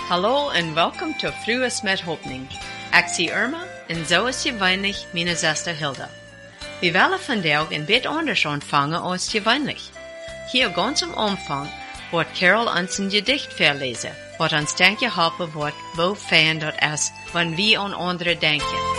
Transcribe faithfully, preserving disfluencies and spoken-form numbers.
Hallo en welkom to Frues met Hopning. Ik zie Irma en zo is gewöhnlich meine zuster Hilda. Wir wollen vandaag een beetje anders ontvangen als gewöhnlich. Hier ganz am Anfang wordt Carol uns een gedicht verlesen, wat ons denken helpen wordt, wo fijn dat is, wanneer wir an andere denken.